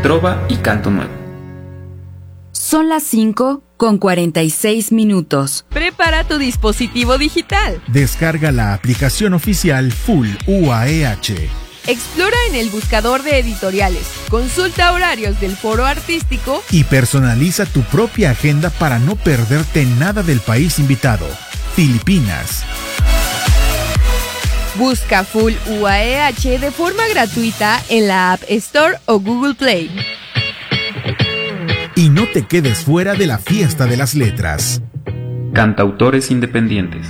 trova y canto nuevo. Son las 5:46. Prepara tu dispositivo digital. Descarga la aplicación oficial Full UAEH. Explora en el buscador de editoriales, consulta horarios del foro artístico y personaliza tu propia agenda para no perderte nada del país invitado, Filipinas. Busca Full UAEH de forma gratuita en la App Store o Google Play. Y no te quedes fuera de la fiesta de las letras. Cantautores independientes.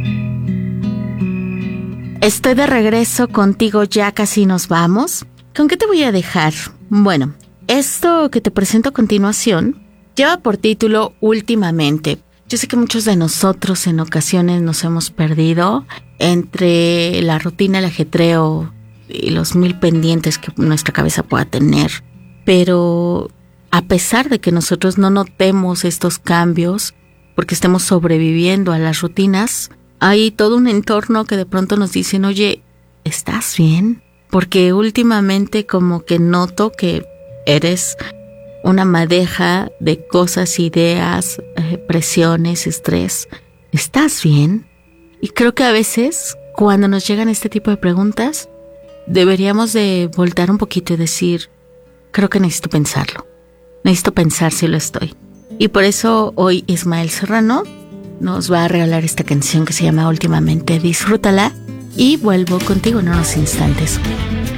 Estoy de regreso contigo, ya casi nos vamos. ¿Con qué te voy a dejar? Bueno, esto que te presento a continuación lleva por título Últimamente. Yo sé que muchos de nosotros en ocasiones nos hemos perdido entre la rutina, el ajetreo y los 1000 pendientes que nuestra cabeza pueda tener. Pero a pesar de que nosotros no notemos estos cambios porque estemos sobreviviendo a las rutinas, hay todo un entorno que de pronto nos dicen, oye, ¿estás bien? Porque últimamente como que noto que eres una madeja de cosas, ideas, presiones, estrés. ¿Estás bien? Y creo que a veces, cuando nos llegan este tipo de preguntas, deberíamos de voltar un poquito y decir, creo que necesito pensarlo. Necesito pensar si lo estoy. Y por eso hoy Ismael Serrano nos va a regalar esta canción que se llama Últimamente. Disfrútala y vuelvo contigo en unos instantes.